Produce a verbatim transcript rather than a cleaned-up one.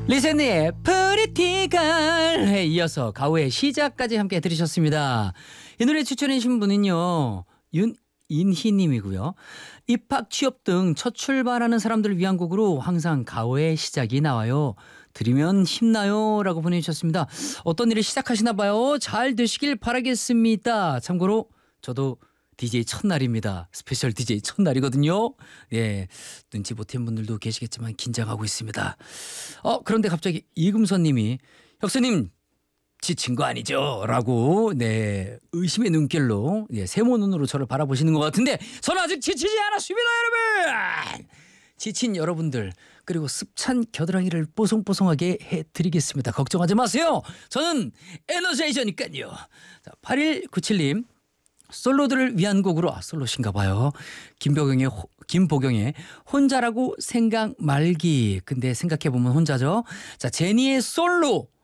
리센의 프리티걸에 이어서 가오의 시작까지 함께 들으셨습니다. 이 노래 추천해 주신 분은요 윤인희님이고요. 입학, 취업 등 첫 출발하는 사람들을 위한 곡으로 항상 가오의 시작이 나와요. 들으면 힘나요 라고 보내주셨습니다. 어떤 일을 시작하시나 봐요. 잘 되시길 바라겠습니다. 참고로 저도 디제이 첫날입니다. 스페셜 디제이 첫날이거든요. 예, 눈치 보탠 분들도 계시겠지만 긴장하고 있습니다. 어 그런데 갑자기 이금선 님이 혁수님 지친 거 아니죠? 라고 네 의심의 눈길로 예, 세모 눈으로 저를 바라보시는 것 같은데 저는 아직 지치지 않았습니다, 여러분. 지친 여러분들 그리고 습찬 겨드랑이를 뽀송뽀송하게 해드리겠습니다. 걱정하지 마세요. 저는 에너제이저니까요. 자, 팔일구칠 님 솔로들을 위한 곡으로 아, 솔로신가 봐요. 김보경의 호, 김보경의 혼자라고 생각 말기. 근데 생각해 보면 혼자죠. 자, 제니의 솔로